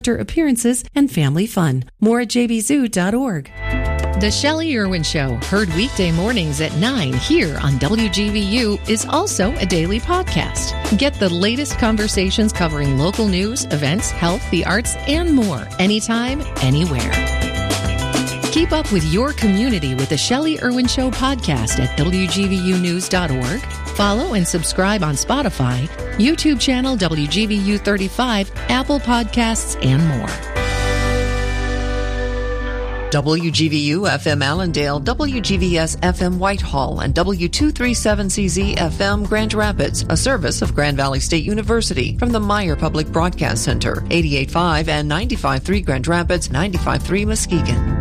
appearances, and family fun. More at jbzoo.org. The Shelley Irwin Show, heard weekday mornings at 9 here on WGVU, is also a daily podcast. Get the latest conversations covering local news, events, health, the arts, and more, anytime, anywhere. Keep up with your community with the Shelley Irwin Show podcast at WGVUnews.org. Follow and subscribe on Spotify, YouTube channel WGVU 35, Apple Podcasts, and more. WGVU FM Allendale, WGVS FM Whitehall, and W237CZ FM Grand Rapids, a service of Grand Valley State University from the Meyer Public Broadcast Center, 88.5 and 95.3 Grand Rapids, 95.3 Muskegon.